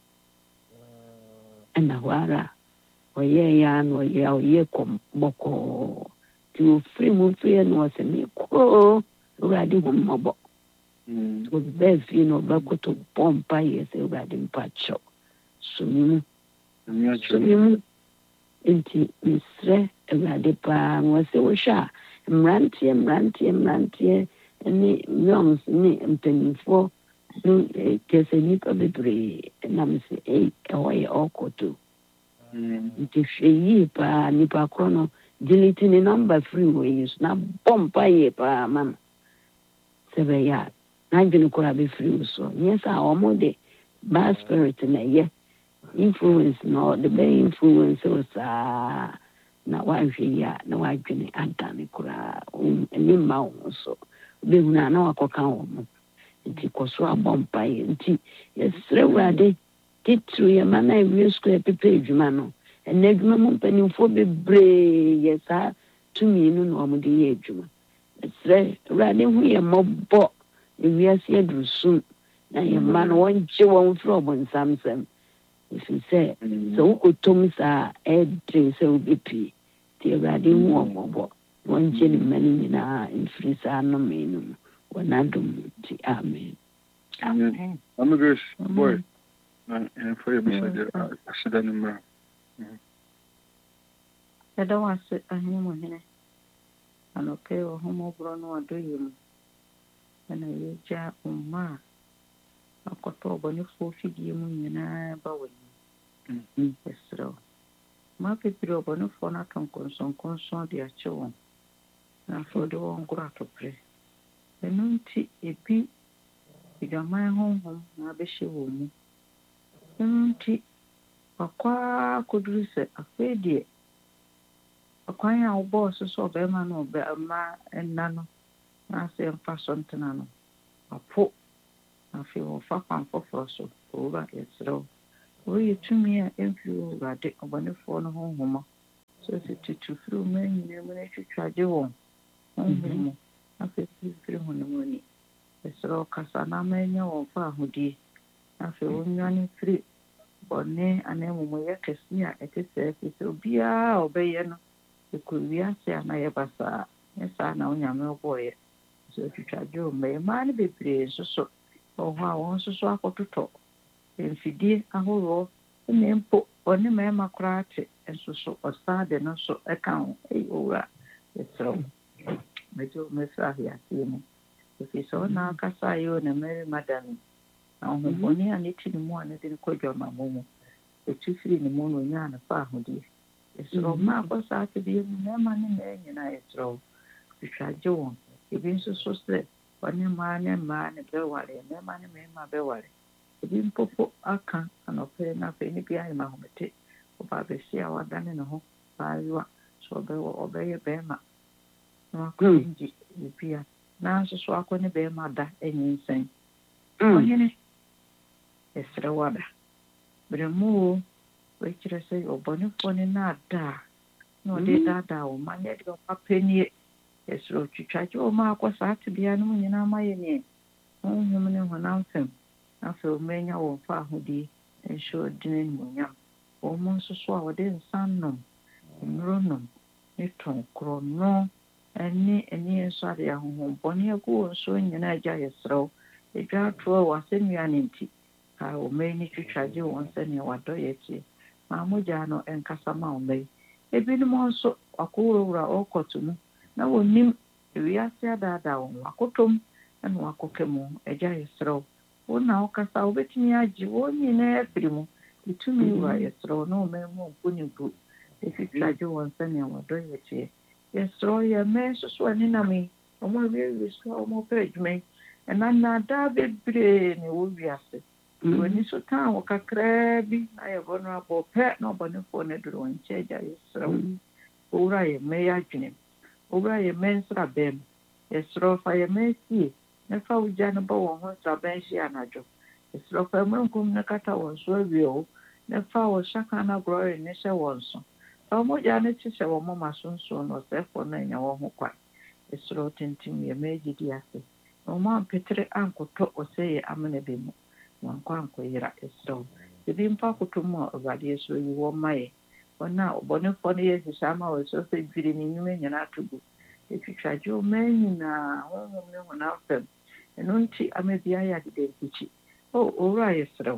ɛna hɔ ara ɔyɛɛyɛ a na ɔyɛ a ɔyɛ kɔm bɔkɔɔ nti ofiri mu firi na ɔsɛ mekɔɔ Awurade hu mmɔbɔ ɔbɛɛ fie na ɔbɛkoto bɔ mpa yɛ sɛ Awurade mpa kyɛw somi mu somi mu nti mesrɛ Awurade paa na ɔsɛ wohwɛ a mmeranteɛ mmeranteɛ mmeranteɛ ne youngs ne mpanimfoɔ no kyɛ sɛ nnipa bebree nam sɛ ei ɛhɔ yɛ ɔkɔto nti hwɛ yie paa nnipa korɔ no delete ne number free wɔ yi so na bɔ mpa yie paa ma no sɛ bɛyɛ a n'adwene koraa bɛfiri wo so nyɛ sɛ a ɔmo de bad spirit na ɛyɛ influence na ɔde bɛyɛ influence wo saa na wahwɛ yi a na wadwene adane koraa ɛne mma wo ho so wobɛhunu a na wakɔka wɔ mo nti kɔ so abɔ mpaeɛ nti yɛsrɛ Awurade titiri yɛma na awie sukuu ɛpepa adwuma no ɛnna adwuma mu mpanimfoɔ bebree yɛ saa tumi no na ɔmode yɛ adwuma yɛsrɛ Awurade hu yɛ mmɔbɔ ewiase aduru sum na yɛma no wɔngye wɔn mfiri ɔbɔnsamsɛm ɛfiri sɛ sɛ wokɔtɔm saa ɛdere sɛ wobɛpie nti Awurade hu wɔ mmɔbɔ wɔngye ne mma no nyinaa mfiri saa nnome no mu wɔnadom nti amen. Amen. Amen. Grace, boy. And for you, Mister Accident. I don't want to sit a human here. And okay, or homo brono, do you? And I will jar on ma. I got over the four figure moon and I bow. Yes, so. My people over no for not on concern, concern their children. And for the one grotto pray. The nunti a bit. You got my home home, my bishop woman. The nunti a qua could reset a fair dear. A quiet our bosses of Emma no Belma and Nano. na se mfa so ntena no apo afi wo fa kwan foforo so owura yesrew wo yetumi a emfi owurade obonefo no honhoma so se tutu fru manyine mu na twitwaje won honhoma afi fru honhomani yesrew kasa na manya won fa ahudi afi wonwane fri bone anemu ye kesi a etese efise obia obeye no ekuwia se na ye basa esa na onyame oboye so twitwaje o me ma ne bebre so so oho a won so so akototo enfidie ahoro ne mpo one me makrate enso so osade no so eka ho ei owura yesrew mejo mesa ya timu so na kasa yo na mary madam na homboni a netini mu a ne de kodwo na momo etufiri ni mu no nya na fa ahodi yesrew ma akosa atebe mu ma ne na nyina yesrew twitwaje won ebi nso so se one ma ne ma ne beware ne ma ne me ma beware ebi mpopo aka anope na pe ni bia ma homete oba be si awadane no ho bayiwa so be obeye be ma na kunji bia na so so akone be ma da enyinsen onyene yesrew wada bremu we kire se oboni foni na da no de da da o ma ne de papenie yesrew twitwaje o ma akosa atebia no nyina ma ye ne honhom ne honam fem afi omenya wo fa ahudi ensho dinen munya o mo so so a wode nsannom nronom ne ton krono eni eni enso ade ahonhom boni agu so nyina agya yesrew edwa tro wasenua nti ka o meni twitwaje won sene wado yeti ma moja no enkasa ma o mei ebi no nso akowura okotumu na wonim ewiase adada won akotom na wakokemu agya yesrew wona okasa obetimi agi woni na afirimu itumi wa yesrew no memo nkunibu efitwaje won sene wado yeti yesrew ya meso so ani na me omo wiye so omo pejme na na da bebre ne wo wiase woni so tan wo kakra bi aye bono abo pe no bono fo ne duro ncheja yesrew owura ye me ya dwene owura ye mensra bem yesrew fa ye mesi na fa uja no bo won ho traben shi anajo yesrew fa mrunkum na kata won so awieo na fa wo shaka na glory ne she won so fa mo ja ne chi she wo mama sonso no se fo na nya wo ho kwa yesrew tintim ye meji di ase no ma petre ankoto oseye amene bemu wankwa ankoyira yesrew ebi mpa kutumo obade yesrew yi wo mai ona obone fo ne ye shama wo so se biri ni nyume nyana atugu etwitwaje o manyina honhom ne hona fem eno nti amebia ya de ntichi o owura yesrew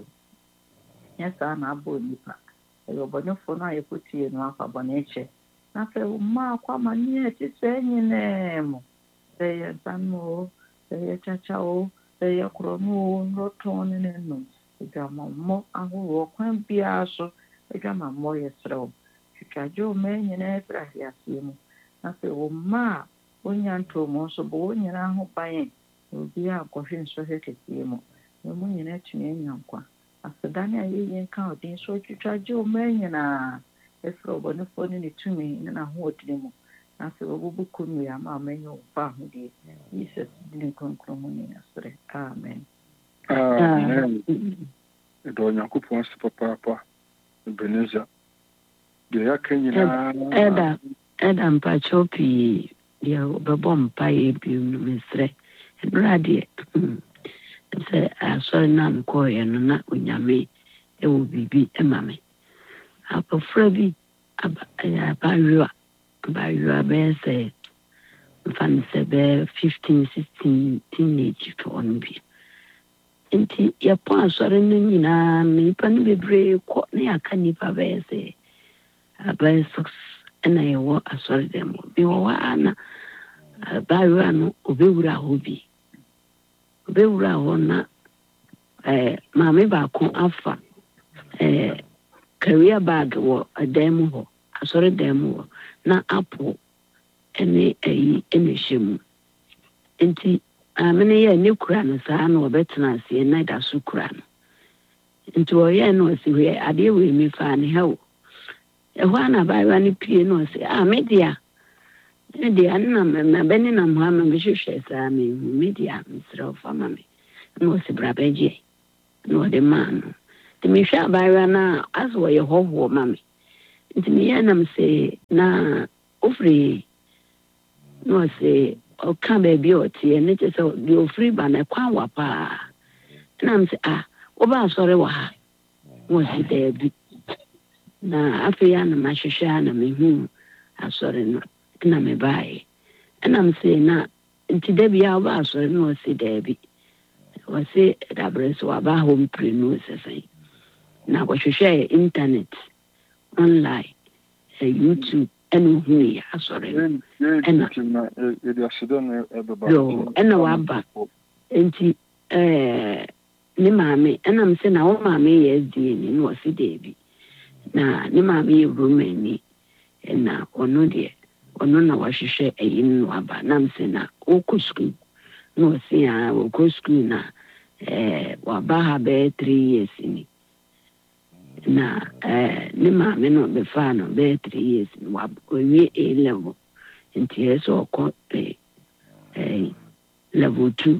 yesa na abo nipa e obone fo na ye putie no afa bone eche na fe ma kwa manie ti se nyinemo se yanmo se chachao se yakrono roton ne no igama mo ahoro kwan bia so igama mo yesrew twitwaje o manyina efra hiasiemu na fe o ma onyanto mo so bo nyina ho ban obi a kohwe nso hekete mo mo nyina tumi nyankwa asedane ayeyen ka odin so twitwaje o manyina efra obonefo ne tumi na ho odinemo na fe obubu kunu ya ma manyo fa ho di Jesus din konkromo ni asre amen amen do nyankopon se papa papa beneza de yakanyina eda eda mpachopi dia babom pa ebi no mesre brade se asori na nko ye no na onyame e wo bibi e mame apofra bi abayua abayua be se fan se be fifteen sixteen teenage to on bi enti ya po asori no nyina me pa no bebre ko na aka nipa be se abai six na yewo asori dem bi wo ana abayua no obewura hobi obewura ho na eh mame ba ko afa eh career bag wo adam ho asori dem ho na apo ene ayi ene shemu enti amene ye ne kura no saa na obetena se na da su kura no enti wo ye no si we ade we mi fa ne hawo e ho na ba wa ne pie no se ah media The Anna, my Benny, and Mamma, Missus Sammy, media, Mister of Family, no Sibrabeji, no the man. The Misha Byrana, as were your whole mammy. Into me, and I'm say, na, offree, no say, or come baby or tea, and it is your free banner, Quawapa. And I'm say, ah, Oba, sorry, wa, was it there? Na, Afiana, Mashashana, me, whom I sorry, no, and I'm a buy. And I'm saying, na, into Debbie, I was sorry, no, see Debbie. Was say, that breast or about home pre news, I say. Now, what you share internet, online, YouTube, and who are sorry. And no, Abba, and eh, ni mammy, and I'm saying, our mammy is doing in was a baby. Now, ni mammy, room, and now, or no dear, or no, what she share a in Wabba, and I'm saying, oh, go school. No, see, I will go school now. Eh, Wabaha bear three years in it. Na eh ni maame no be fa no be three years wa we A level nti eso ko eh eh level two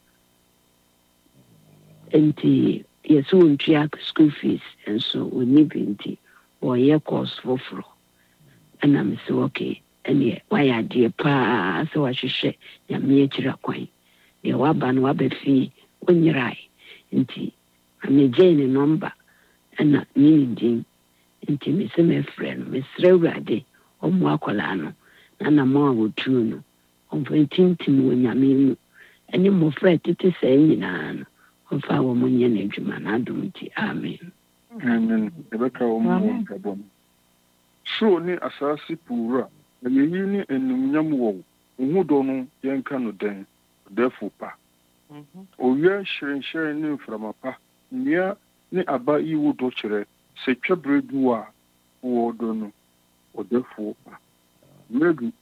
nti yeso ntua school fees enso oni binti o ye course for fro ana me say okay ene why ade pa so wa hwehwe ya me akira kwan ye wa ba no wa be fi onyirai nti ame jane number ana nini nti me se me friend me sre urade omo akola no na mo awotu no omfo tintim wonyame mu ene mo friend tete say nyina no omfa wo mo nye na adwuma na adum ti amen amen ebeka wo mo kabom so ni asasi pura yeyi ni enumnyam wo hu do no yenka no den defo pa mhm owie hyirenhyire ni mframapa nia ni aba iwu do kire se twabredu a wo do no odefo pa mregu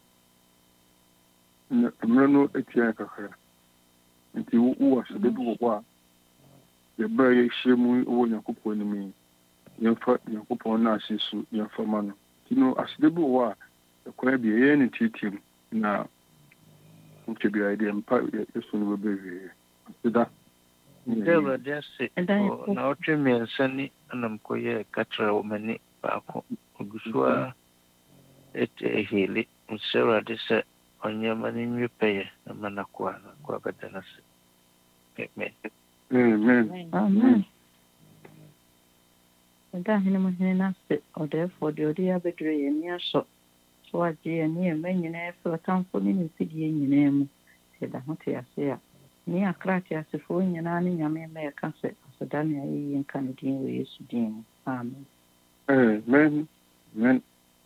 na mreno etia kakara nti wo wo asede do wo a ye ba ye hyemu wo Yakobon ni mi yemfa Yakobon na asisu yemfa ma no tino asede do wo a ekwa bi ye ni titim na nkebi idea mpa yesu no bebewe aseda Dewa desi na oche miensani anamkoye katra umeni bako ugusua ete hili msera disa onyamani nyupeye na manakwa na kwa badanasi. Amen. Amen. Amen. Nda hina mahina nasi odefo diodi abedre yemia so so aje ni emenyina efe tamfo ni nfidie nyina mu seda hote ase ya ni akrati asefo nyina ni nyame me ka se asodane ayi nka ne din we Yesu din. Amen. Amen. Amen.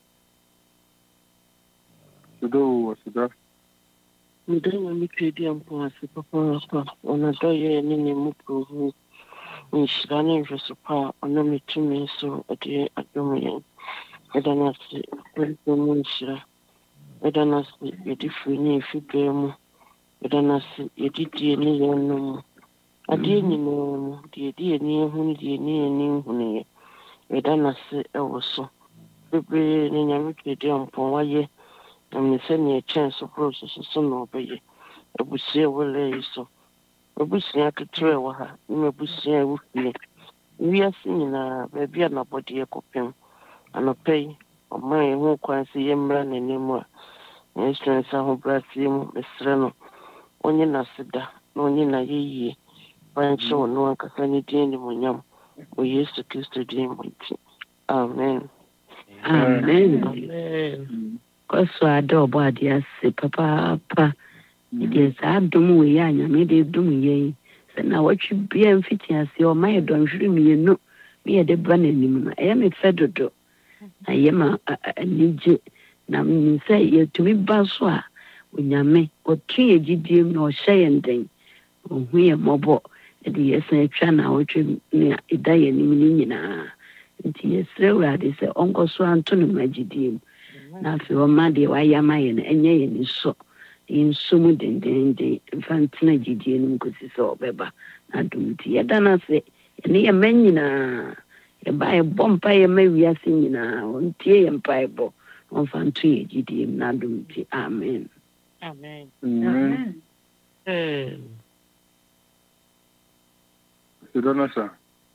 Sudo sudo Mudana mipedi ampo ase papa papa ona doye ni ni muprovu nshirane josupa ona mitumi so ade adomuye edana se kwento nshira edana se edifuri ni fibemu edana se edidie ni yenu ade ni no die die ni hu die ni ni hu ni edana se ewoso bebe ni nyamipedi ampo waye I'm sending a chance of process of some of it. I would say, well, there is so. I would say I could trail her. You may say, with me. We are singing a baby and a body a copy and a pay of my own quantity and brand anymore. Instance, I will bless him, Miss Reno. Only Nasida, only na ye. Find show no one can send it in the Munyam. We used to kiss the dream. Amen. Amen. Amen. Koso ado bo ade ase papa papa ide sa dum we ya nya me de dum ye se na watchi bia mfiti ase o mai don hwiri me no me ye de ba na nim no e me fedodo na ye ma anije na me se ye tumi ba so a onyame o tue gidiem na o hye nden o hu ye mobo de ye se twa na watchi ne ida ye nim ni nyina nti ye srewa de se onko so anto no magidiem na fi o ma de wa ya ma ye na enye ye ni so in so mu den den de fantina gidie no nkosi so obeba na dumti ye dana se ni ye manyina e ba e bompa ye ma wiase nyina ontie ye mpa e bo ɔmfa nto yɛ gyidie mu n'adom nti amen. Amen. Amen. Sedonasa.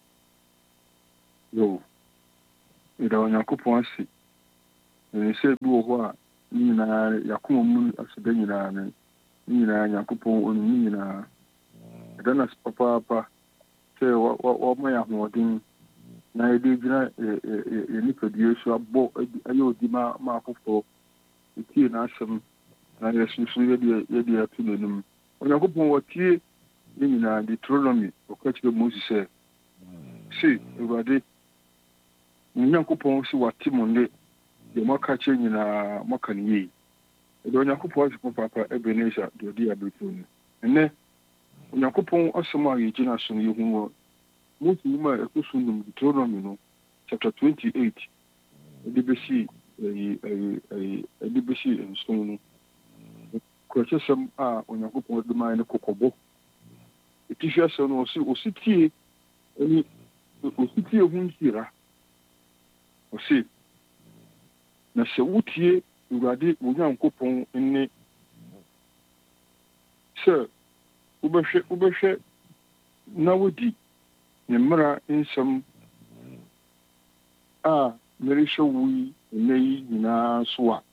Yo. Ida Onyankopɔn ase. Ne sɛ bi wɔ hɔ a ne nyinaa yakoma mu aseda nyinaa ne nyinaa Nyankopɔn onu ne nyinaa. Sedonasa papaapa sɛ wɔma yɛ ahoɔden na yɛde gyina yɛ nipadua so abɔ ayɛ odi ma ma afoforɔ etie n'asɛm na yɛsusu yɛde yɛde ato n'anim. Onyankopɔn wɔtie ne nyinaa Deuteronomy ɔka kyerɛ Moses sɛ se Awurade Onyankopɔn si wate mo nde deɛ moaka kyerɛ nyinaa moaka ne yie. Ɛde Onyankopɔn ase papa Ebenezer deɛ ɔde abɛtuo no. Ɛnɛ Onyankopɔn asɛm a yɛgyina so no yɛhu wɔ Mose nwoma a ɛkɔ so nom Deuteronomy no chapter twenty-eight ɛde bɛsi ɛde bɛsi nson no. Kurakyɛsɛm a Onyankopɔn de maa ne kɔkɔbɔ. Ɛtifi asɛm no ɔsi ɔsi tie ɛni ɔsi tie ho nhyira. Ɔsi na sɛ wotie Awurade Onyankopɔn ne sɛ wobɛhwɛ wobɛhwɛ na wodi ne mmara nsɛm a merehwɛ wo yi nnɛ yi nyinaa so a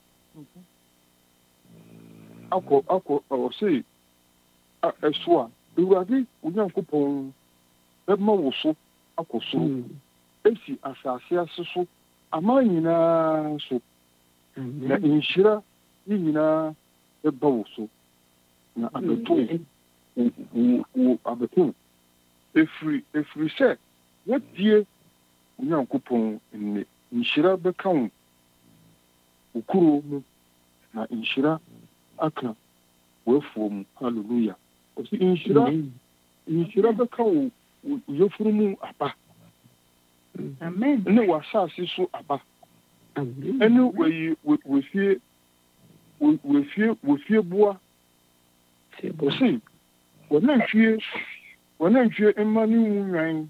akɔ akɔ ɔse ɛso a Awurade Onyankopɔn bɛma wo so akɔ soro esi asase ase so ama nyinaa so na nhyira ne nyinaa ɛba wo so na abɛto wo abɛto efiri efiri sɛ wɔtie Onyankopɔn nne nhyira bɛka wo okuro mu na nhyira aka wafuo mu. Hallelujah. Ɔsi nhyira nhyira bɛka wo yɛfuru mu aba. Amen. Ne wasase so aba. Ɛne wɔyi wɔfie wɔfie wɔfie boa. Ɔsi wɔnantwie wɔnantwie mma ne wu nwan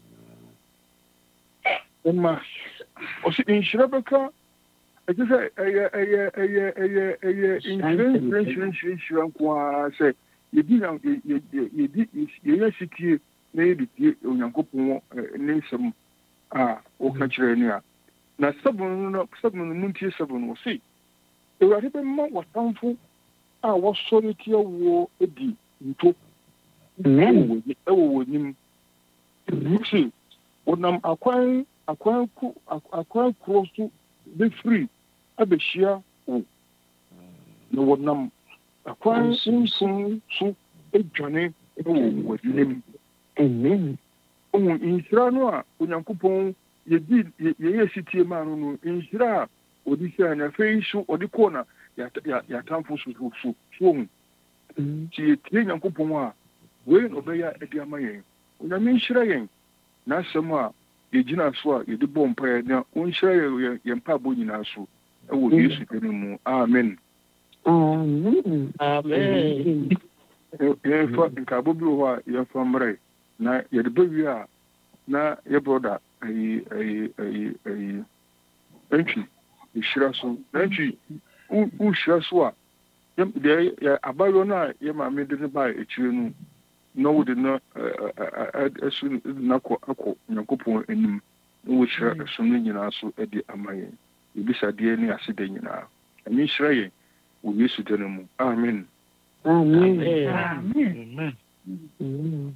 mma. Ɔsi nhyira bɛka ɛte sɛ ɛyɛ ɛyɛ ɛyɛ ɛyɛ ɛyɛ nhyira nhyira nhyira nhyira nhyira nko ara sɛ yɛdi na yɛdi yɛyɛ sitie na yɛde tie Onyankopɔn ne nsɛm a wɔka kyerɛ ne a na sɛbon no sɛbon no muntie sɛbon no ɔsi Awurade bɛma w'atamfo a wɔsɔre tia wo edi nto ɛwɔ wɔ nim. Ɔsi wɔnam akwan akwan ku akwan kuro so bɛfiri abɛhyia wo na wɔnam akwan nson so adwane wɔ w'anim. Amen. Ɔhu nhyira no a Onyankopɔn yɛdi yɛyɛ sitie maa no no nhyira a ɔde hyia na afei so ɔde kɔɔ na yɛatamfo so so so ɔhu nti yɛtie Nyankopɔn a wei na ɔbɛyɛ ade ama yɛn. Onyame nhyira yɛn n'asɛm a yɛgyina so a yɛde bɔ mpaeɛ na ɔnhyira yɛn mpaebɔ nyinaa so ɛwɔ Yesu din mu. Amen. Amen. Amen. Yɛmfa nkaabɔ bi wɔ hɔ a yɛmfa mmerɛ na yɛde bɛwie a na yɛ brɔda ayi ayi ayi ayi ɛntwi yɛhyira so ɛntwi wohyira so a deɛ abayɔ no a yɛ maame de ne baa akyire no na wode no ɛso nakɔ akɔ Nyankopɔn anim na wɔhyira ɛso no nyinaa so de ama yɛn yɛbisadeɛ ne aseda nyinaa. Ɛnyɛ nhyira yɛn wɔ Yesu din mu. Amen. Amen. Amen. Amen.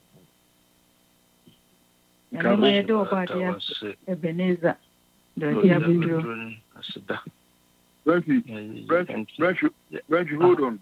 Nyame yɛde ɔbaade ase Ebenezer dɔde abɛduro. Branch, hold on.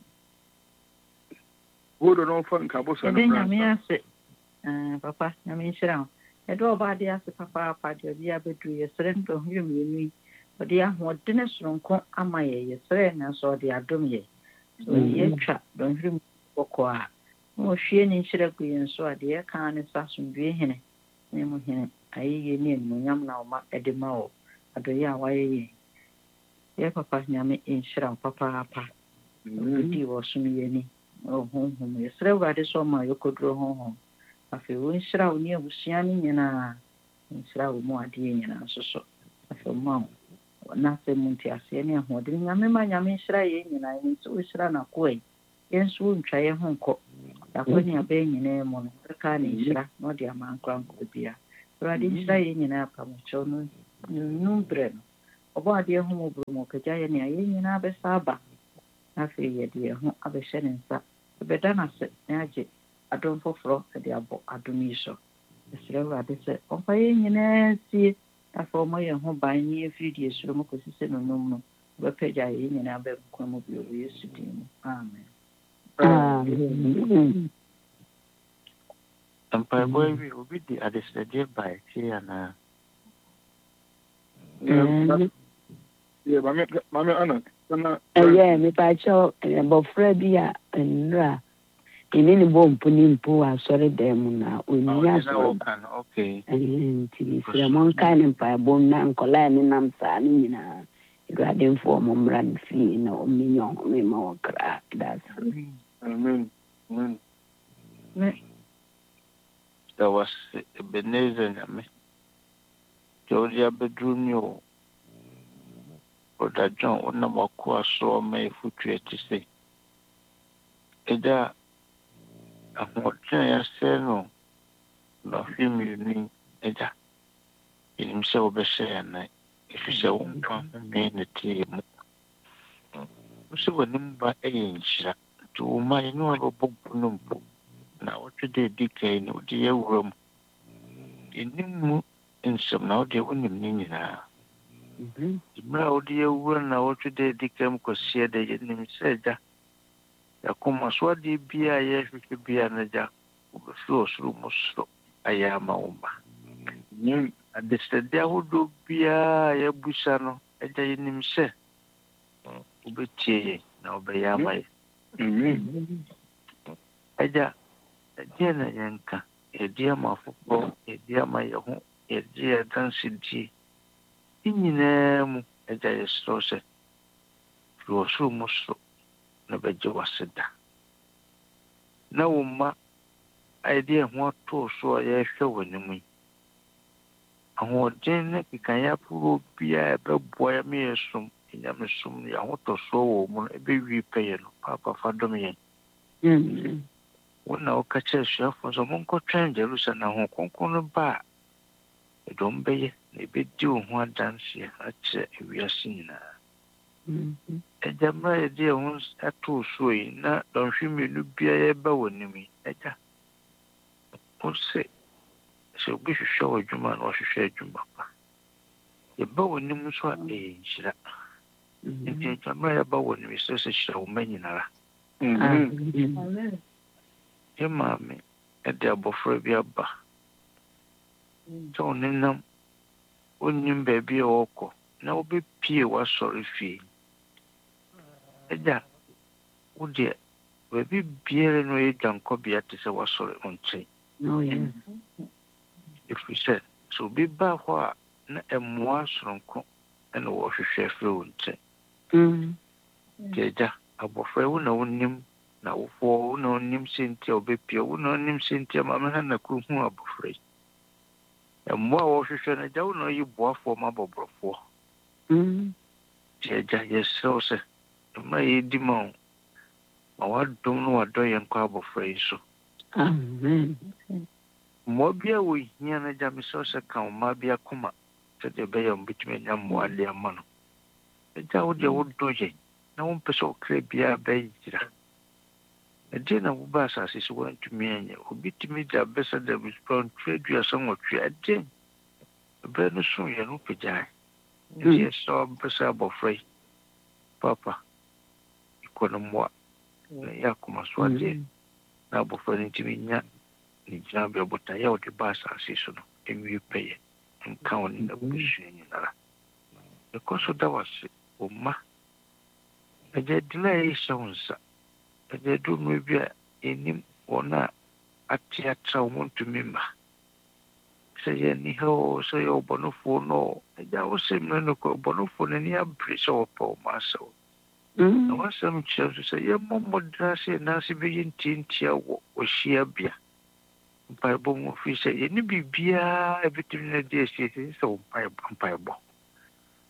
Hold on, for Nkabo San. Yɛde Nyame ase papa Nyame nhyira wo. Yɛde ɔbaade ase papaapa de ɔde abɛduro yɛsrɛ no dɔhwɛ mmienu yi ɔde ahoɔden soronko ama yɛ yɛsrɛ na nso ɔde adom yɛ. So yɛtwa dɔhwɛ mu bɔkɔ a na ɔhwie ne nhyira gu yɛn so a deɛ yɛka ne sa asomdwoe hene ne mu hene ayɛyɛ ne animuonyam na ɔma ɛde ma wɔ adɔyɛ a wayɛ yɛn. Yɛ papa Nyame nhyira wo papaapa ɔdi wɔ som yɛni ɔhonhom yɛsrɛ Awurade sɛ ɔma yɛkɔduro honhom afei wɔnhyira wo ne abusua no nyinaa nhyira wo mu adeɛ nyinaa nso so afei ma wo na se munti ase ne ho de nyame ma nyame hira ye nyina ni so hira na ko yi yenso ntwa ye ho nko yakoni abe nyina mu no ka ne hira no de amankwa nko bia urade hira ye nyina pa mo cho no numbre no obo ade ho mo bru mo ka jaye ne ye nyina be saba na fe ye de ho abehye ne nsa be dana se na age adon foforo de abo adoni so esre urade se ofa ye nyina si afọ mo ye ho ban ni efiri esuro mo ko sise no nom no be peja ye nyina be kwa mo bi o Yesu din amen amen Ampa boy we obi di adesede by here na yeah mama mama ana sana eh me pa cho bofra bi a nra ini ni bompu ni mpu asore dem na onya so okay eh ti Ramon kan pa bom na nkola ni nam sa ni nyina irade mfo mo mran fi na ominyo me ma okra that's amen amen ne that was Ebenezer Nyame Georgia Bedrunyo Oda John ona makwa so me futu etise eda ahoɔden ya sɛ no na hwemi ni eda enim sɛ wobɛhyɛ ya na efisɛ wo ntwa me ne tie mu so w'anim ba ɛyɛ nhyira nti wo ma yɛne wɔbɛbɔ mpo no mpo na wotwe dɛ di kai no wode yɛwura mu enim mu nsɛm na wode wonim ne nyinaa mmerɛ a wode yɛwura na wotwe dɛ di kai mu kɔseɛ dɛ yɛnim sɛ agya yakoma so ade bia yɛhwehwɛ bia na gya wobɛfiri ɔsoro mu soro ayɛ ama wo ma adesade ahodoɔ biaa yɛabusa no agya yɛnim sɛ wobɛtie yɛn na wobɛyɛ ama yɛ agya ɛdeɛ na yɛnka yɛde ama foforɔ yɛde ama yɛ ho yɛde yɛdansedie ne nyinaa mu agya yɛserɛ sɛ firi ɔsoro mu soro na bɛgye waseda na wo ma ayɛde ho atoo so a yɛhwɛ w'anim yi ahoɔden ne kekanyɛ aporo biaa ɛbɛboa yɛ me yɛsom nyame som no yɛahotɔsoɔ wɔ mu no ɛbɛwie pɛyɛ no paapafa dom yɛn wo na woka kyerɛ asuafoɔ sɛ monkɔtwɛn Jerusalem ho kronkron no ba a ɛdɔm bɛyɛ na ɛbɛdi wo ho adanseɛ akyerɛ ewiase nyinaa agya mmerɛ yɛde yɛ ho atoo so yi na dɔnhwe mmienu biara yɛba wɔ nim yi agya wo sɛ sɛ obi hwehwɛ wɔ adwuma na ɔhwehwɛ adwuma pa yɛba wɔ nim so a ɛyɛ nhyira nti agya mmerɛ yɛba wɔ nim sɛ sɛ hyira wo ma nyinara yɛ maame ɛde abɔfra bi aba sɛ wo nenam wonnim baabi a wɔkɔ na wobɛpie w'asɔre fie agya wo deɛ baabi biara no yɛ dwankɔbea te sɛ w'asɔre wo nkyɛn ɛfiri sɛ sɛ obi baa hɔ a na ɛmmoa soronko ɛna wɔhwehwɛ afiri wo nkyɛn nti agya abɔfra wo na wonim na wofoɔ wo na wonim sɛ nti a wobɛpie wo na wonim sɛ nti a ma meha na kɔhu abɔfra yi ɛmmoa a wɔhwehwɛ no agya wo na ɔyi boafoɔ ma abɔborɔfoɔ nti agya yɛserɛ wo sɛ mmerɛ yɛdi ma wo ma wadom no wadɔ yɛn kɔ abɔfra yi so mmoa bi a wɔhia no agya mesɛ wo sɛ ka wo mmaa bi akoma sɛdeɛ ɛbɛyɛ wo mbɛtumi anya mmoa de ama no agya wo deɛ wodɔ yɛn na wompɛ sɛ wokra biara bɛyera ɛdeɛ na woba asase so woantumi anyɛ obi tumi gya bɛsɛ da bispa ntwerɛ aduasa nwɔtwe ɛdeɛn ɛberɛ no so yɛ no pagyae nti yɛsɛ wompɛ sɛ abɔfra yi papa ikɔ no mmoa na yɛ akoma so adeɛ na abɔfra no ntumi nya ne gyina bɛ botaeɛ a wode ba asase so no ɛnwie pɛyɛ nka wo ne nabusua nyinara ɛkɔ so da wase wo mma agya dina a yɛhyɛ wo nsa agya duru mmerɛ bi a ɛnim wɔn a ate atra wo montumi mma sɛ yɛni ha o sɛ yɛ ɔbɔnofoɔ no agya wo sɛ mmerɛ no kɔ ɔbɔnofoɔ no ani abere sɛ wɔpɛ wo ma asɛw na wasɛm kyerɛ so sɛ yɛmmɔ mmɔdena sɛ yɛnaase bɛyɛ ntiantia wɔ ɔhyia bea mpaebɔ mu firi sɛ yɛne biribiaa ɛbɛtumi no de asiesie sɛ wo mpaebɔ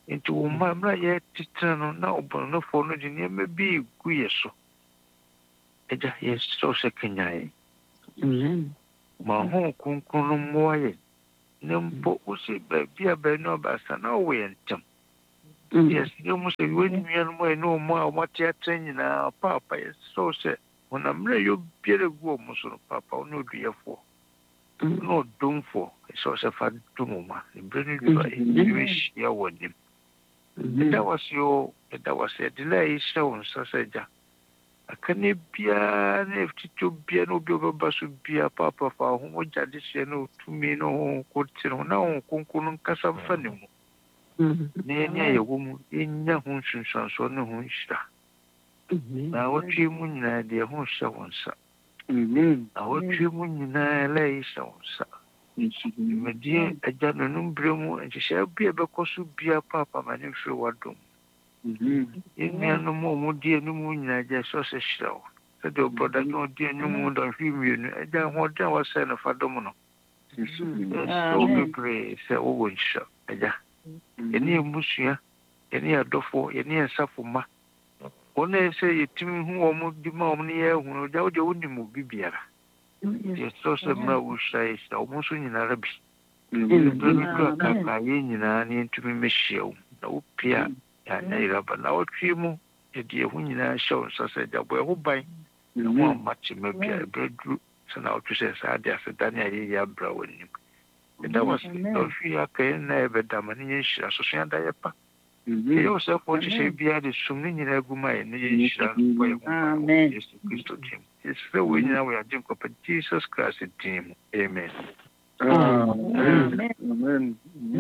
nti wo mma mmerɛ yɛ titira no na ɔbɔnefoɔ no de nneɛma bi gu yɛ so agya yɛsrɛ sɛ kanyaeɛ ma ho kronkron no mmoa yɛ na mpo wo sɛ baabi a baabi na ɔbaasa na ɔwɔ yɛ ntam yɛsrɛ mu sɛ wɔnnua no mu ɛne ɔmo a ɔmɔteatra nyinaa paapa yɛsrɛ sɛ honam mmerɛ yɛ obiara gu ɔmo so no paapa wo ne ɔduyɛfoɔ na ɔdomfoɔ ɛsɛ sɛ fa dom ma berɛ no du a ɛnyɛ hyia wɔ nim ɛda wase o ɛda wase ɛde la ɛhyɛ wo nsa sɛ gya aka ne biara na ɛfitito biara na obi ɔbɛba so biara paapa fa ho mogya de hyɛ no ɔtumi no ho kote no na ho konko no nkasa mfa ne mu na ɛne a yɛwɔ mu ɛnya ho nsunsuansoɔ ne ho nhyira na wɔtwe mu nyinaa deɛ ho hyɛ wo nsa na wɔtwe mu nyinaa la ɛhyɛ wo nsa dwumadie agya no no mberɛ mu nhyehyɛ bi a ɛbɛkɔ so bia paapa ma ne mfiri w'adom yɛnnuanom a ɔmɔdi anim nyinaa gya ɛsɛ sɛ hyira wo sɛdeɛ ɔbrɔda ne ɔdi anim dɔnhwe mmienu agya ahoɔden a wɔsɛe no fa dom no ɛsɛ wo bebree sɛ wowɔ nhyira agya yɛne yɛmusua yɛne yɛadɔfoɔ yɛne yɛnsafo ma wɔn a sɛ yɛtumi hu wɔ mo di ma wɔn ne yɛahunu gya wogya wonim obi biara yɛsɛ sɛ mmerɛ a wohyira yɛhyira wo mo nso nyinara bi berɛ no dura kaka yɛ nyinaa ne yɛntumi mɛhyia wo na wopia yɛanya yeraba na wɔtwe mu yɛde ɛho nyinaa hyɛ wo nsa sɛ gya bɔ ɛho ban na ho amma kyema bia berɛ duru sɛ na wotwe sɛ saa de aseda ne ayɛyɛ abra w'anim ɛda wɔ sɛ ɔhwii aka yɛ nna yɛbɛda ma ne yɛnhyira soso yɛada yɛ pa ɛyɛ wo sɛ fo kyehyɛ biara de som ne nyinaa gu ma yɛ ne yɛnhyira bɔ yɛ ho yesu kristo dim yɛsrɛ wɔ nyinaa wɔ yɛagye nkɔpa jesus christ din mu amen amen amen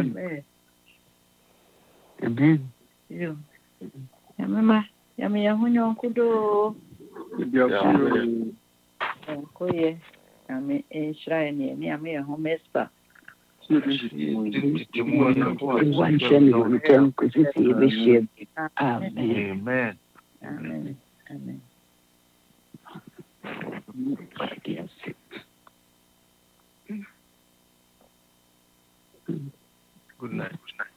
amen yo yamema yame yaho nyɔnko doo yɛnkɔ yɛ yame nhyira yɛ ne yɛne yame yɛ ho mɛsa Amen. Amen. Amen. Good night. Good night.